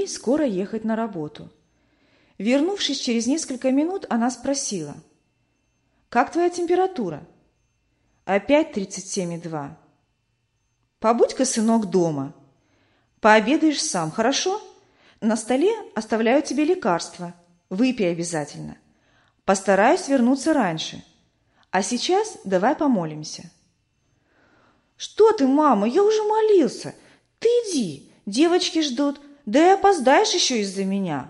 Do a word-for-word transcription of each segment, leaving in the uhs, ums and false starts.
ей скоро ехать на работу. Вернувшись через несколько минут, она спросила: «Как твоя температура?» «Опять тридцать семь и два». «Побудь-ка, сынок, дома. Пообедаешь сам, хорошо? На столе оставляю тебе лекарства. Выпей обязательно. Постараюсь вернуться раньше. А сейчас давай помолимся». «Что ты, мама, я уже молился. Ты иди, девочки ждут, да и опоздаешь еще из-за меня».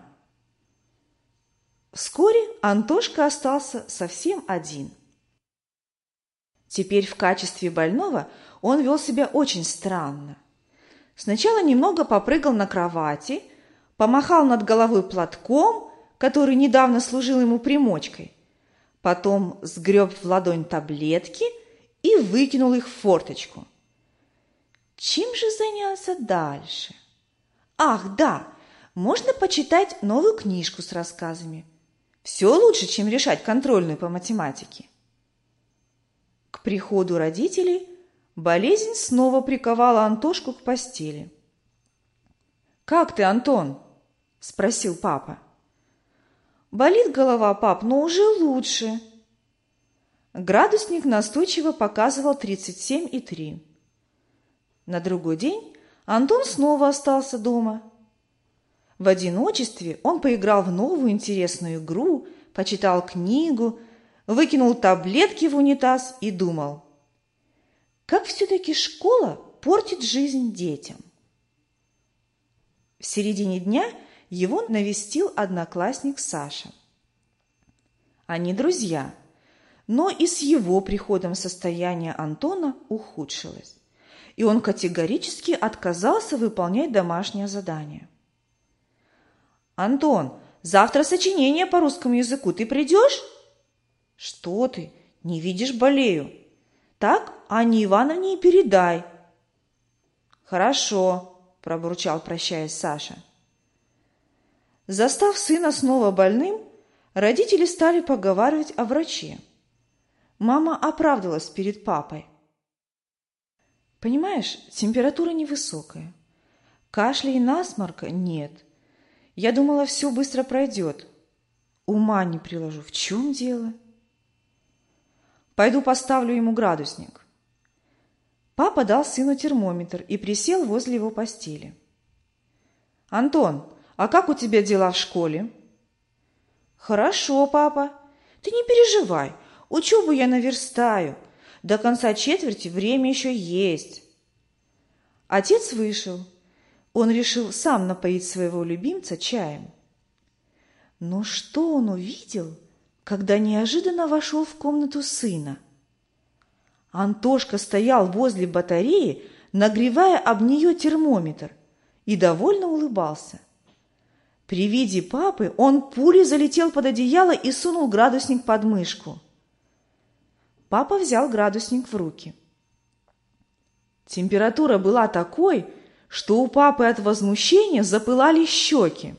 Вскоре Антошка остался совсем один. Теперь в качестве больного он вел себя очень странно. Сначала немного попрыгал на кровати, помахал над головой платком, который недавно служил ему примочкой, потом сгреб в ладонь таблетки и выкинул их в форточку. Чем же заняться дальше? Ах, да, можно почитать новую книжку с рассказами. Все лучше, чем решать контрольную по математике. К приходу родителей болезнь снова приковала Антошку к постели. «Как ты, Антон?» – спросил папа. «Болит голова, пап, но уже лучше». Градусник настойчиво показывал тридцать семь и три. На другой день Антон снова остался дома. В одиночестве он поиграл в новую интересную игру, почитал книгу, выкинул таблетки в унитаз и думал: как все-таки школа портит жизнь детям. В середине дня его навестил одноклассник Саша. Они друзья, но и с его приходом состояние Антона ухудшилось, и он категорически отказался выполнять домашнее задание. «Антон, завтра сочинение по русскому языку. Ты придешь?» «Что ты? Не видишь, болею». «Так Анне Ивановне и передай». «Хорошо», – пробурчал, прощаясь, Саша. Застав сына снова больным, родители стали поговаривать о враче. Мама оправдывалась перед папой. «Понимаешь, температура невысокая. Кашля и насморка нет. Я думала, все быстро пройдет. Ума не приложу. В чем дело?» «Пойду поставлю ему градусник». Папа дал сыну термометр и присел возле его постели. «Антон, а как у тебя дела в школе?» «Хорошо, папа. Ты не переживай. Учебу я наверстаю. До конца четверти время еще есть». Отец вышел. Он решил сам напоить своего любимца чаем. Но что он увидел, когда неожиданно вошел в комнату сына? Антошка стоял возле батареи, нагревая об нее термометр, и довольно улыбался. При виде папы он пулей залетел под одеяло и сунул градусник под мышку. Папа взял градусник в руки. Температура была такой, что у папы от возмущения запылали щеки.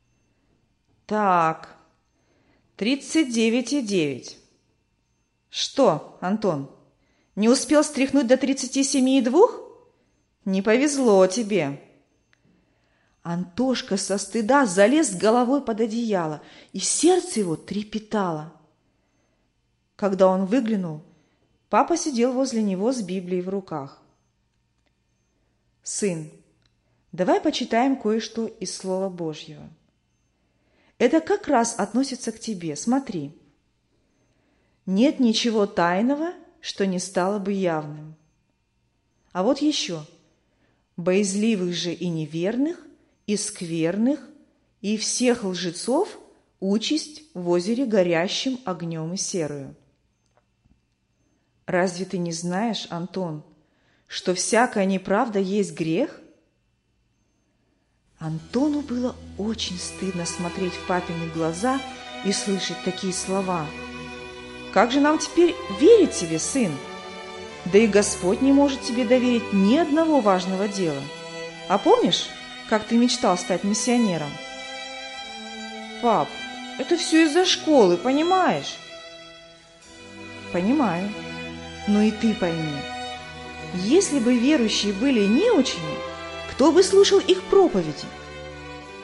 «Так, тридцать девять и девять. Что, Антон, не успел стряхнуть до тридцати семи и двух? Не повезло тебе». Антошка со стыда залез головой под одеяло, и сердце его трепетало. Когда он выглянул, папа сидел возле него с Библией в руках. «Сын, давай почитаем кое-что из Слова Божьего. Это как раз относится к тебе. Смотри. Нет ничего тайного, что не стало бы явным. А вот еще. Боязливых же и неверных, и скверных, и всех лжецов участь в озере горящим огнем и серою. Разве ты не знаешь, Антон, что всякая неправда есть грех?» Антону было очень стыдно смотреть в папины глаза и слышать такие слова. «Как же нам теперь верить тебе, сын? Да и Господь не может тебе доверить ни одного важного дела. А помнишь, как ты мечтал стать миссионером?» «Пап, это все из-за школы, понимаешь?» «Понимаю. Но и ты пойми, если бы верующие были неучими, кто бы слушал их проповеди?